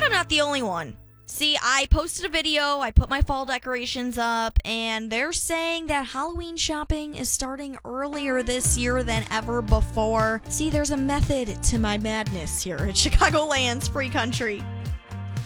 I'm not the only one. See, I posted a video, I put my fall decorations up, and they're saying that Halloween shopping is starting earlier this year than ever before. See, there's a method to my madness here at Chicagoland's Free Country.